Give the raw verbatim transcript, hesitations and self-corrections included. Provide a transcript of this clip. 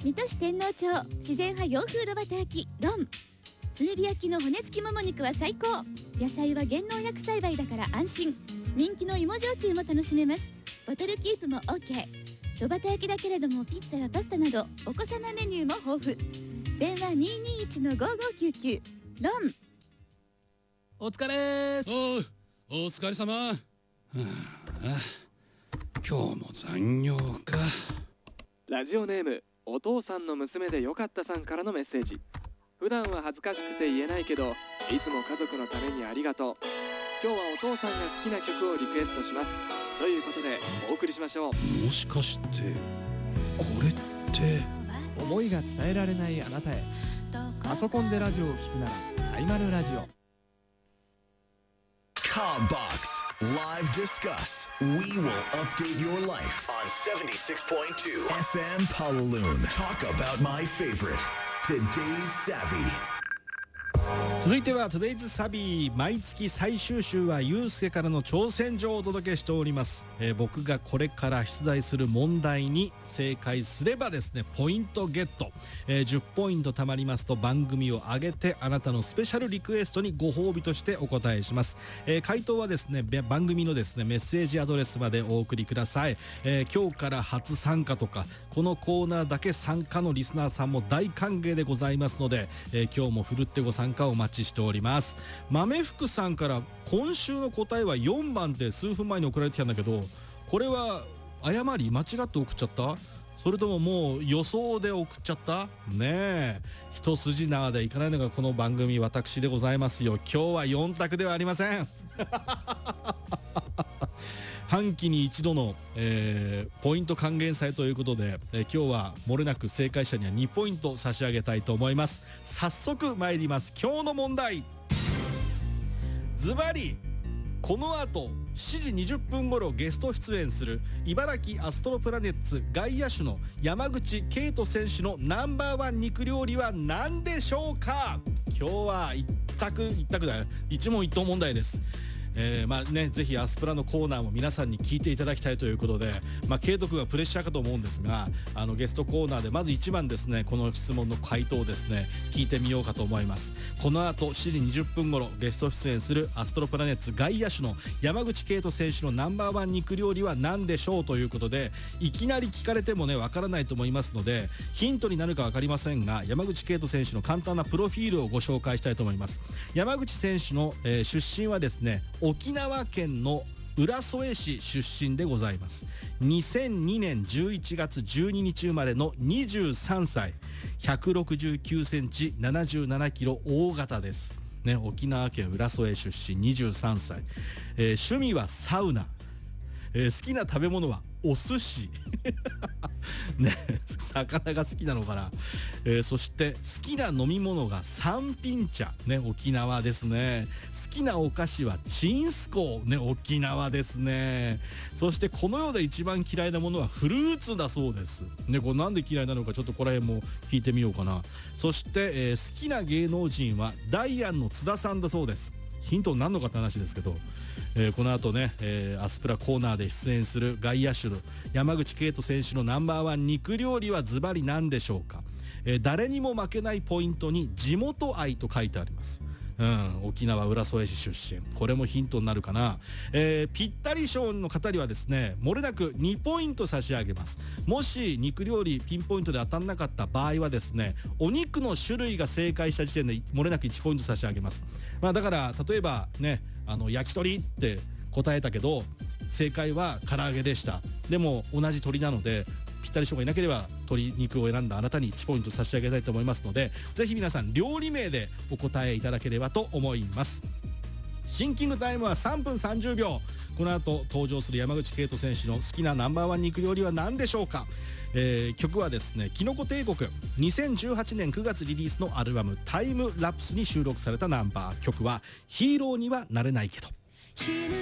水戸市天王町自然派洋風炉端焼きロン。炭火焼きの骨付きもも肉は最高。野菜は減農薬栽培だから安心。人気の芋焼酎も楽しめます。ボトルキープも OK。 炉端焼きだけれどもピッツァやパスタなどお子様メニューも豊富。電話 にーにーいちのごーごーきゅうきゅう。ロン。 お疲れーす。 おう、お疲れ様。はあ、今日も残業か。 ラジオネームお父さんの娘でよかったさんからのメッセージ。普段は恥ずかしくて言えないけどいつも家族のためにありがとう。今日はお父さんが好きな曲をリクエストしますということでお送りしましょう。 もしかしてこれって思いが伝えられないあなたへ。パソコンでラジオを聞くならサイマルラジオ。 Combox Live Discuss. We will update your life on seventy-six point two F M Pawaloon. Talk about my favorite Today's Savvy。 続いては Today's Savvy。 毎月最終週はゆうすけからの挑戦状をお届けしております、えー、僕がこれから出題する問題に正解すればですねポイントゲット、えー、じゅっポイント貯まりますと番組を上げてあなたのスペシャルリクエストにご褒美としてお答えします、えー、回答はですね番組のですねメッセージアドレスまでお送りください、えー、今日から初参加とかこのコーナーだけ参加のリスナーさんも大歓迎でございますので、えー、今日もふるってご参加をお待ちしております。豆福さんから今週の答えはよんばんって数分前に送られてきたんだけど、これは誤り間違って送っちゃった？それとももう予想で送っちゃったねえ。一筋縄でいかないのがこの番組私でございますよ。今日はよん択ではありません半期に一度の、えー、ポイント還元祭ということで、えー、今日は漏れなく正解者にはにポイント差し上げたいと思います。早速参ります。今日の問題、ズバリこの後しちじにじゅっぷん頃ゲスト出演する茨城アストロプラネッツ外野手の山口圭人選手のナンバーワン肉料理は何でしょうか。今日は一択一択だよ、一問一答問題です。えー、まあね、ぜひアスプラのコーナーも皆さんに聞いていただきたいということで、まあ、圭人君はプレッシャーかと思うんですが、あのゲストコーナーでまずいちばんですね、この質問の回答をですね聞いてみようかと思います。この後しちじにじゅっぷん頃ゲスト出演するアストロプラネッツ外野手の山口圭人選手のナンバーワン肉料理は何でしょうということで、いきなり聞かれてもねわからないと思いますのでヒントになるか分かりませんが、山口圭人選手の簡単なプロフィールをご紹介したいと思います。山口選手の、えー、出身はですね沖縄県の浦添市出身でございます。にせんにねんじゅういちがつじゅうににち生まれのにじゅうさんさい、ひゃくろくじゅうきゅうセンチ、ななじゅうななキロ、大型ですね。沖縄県浦添出身、にじゅうさんさい、えー、趣味はサウナ、えー、好きな食べ物はお寿司ね、魚が好きなのかな、えー、そして好きな飲み物が三品茶、ね、沖縄ですね。好きなお菓子はチンスコー、ね、沖縄ですね。そしてこの世で一番嫌いなものはフルーツだそうです、ね、これなんで嫌いなのかちょっとここら辺も聞いてみようかな。そして、えー、好きな芸能人はダイアンの津田さんだそうです。ヒントになるのかって話ですけど、えー、この後ね、えー、アスプラコーナーで出演する外野手の山口圭人選手のナンバーワン肉料理はズバリ何でしょうか。えー、誰にも負けないポイントに地元愛と書いてあります。うん、沖縄浦添市出身、これもヒントになるかな。えー、ぴったり賞の方にはですね漏れなくにポイント差し上げます。もし肉料理ピンポイントで当たんなかった場合はですねお肉の種類が正解した時点で漏れなくいちポイント差し上げます。まあ、だから例えばねあの焼き鳥って答えたけど正解は唐揚げでした。でも同じ鳥なのでぴったり賞がいなければ鶏肉を選んだあなたにいちポイント差し上げたいと思いますので、ぜひ皆さん料理名でお答えいただければと思います。シンキングタイムはさんぷんさんじゅうびょう。この後登場する山口圭人選手の好きなナンバーワン肉料理は何でしょうか。えー、曲はですねキノコ帝国にせんじゅうはちねんくがつリリースのアルバムタイムラプスに収録されたナンバー。曲はヒーローにはなれないけど。